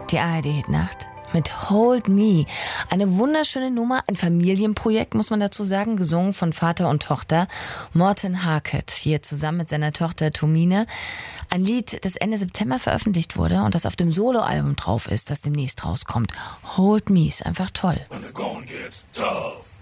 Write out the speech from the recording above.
Die ARD-Hitnacht mit Hold Me. Eine wunderschöne Nummer, ein Familienprojekt, muss man dazu sagen, gesungen von Vater und Tochter. Morten Harket, hier zusammen mit seiner Tochter Tomine. Ein Lied, das Ende September veröffentlicht wurde und das auf dem Soloalbum drauf ist, das demnächst rauskommt. Hold Me ist einfach toll. When the going gets tough.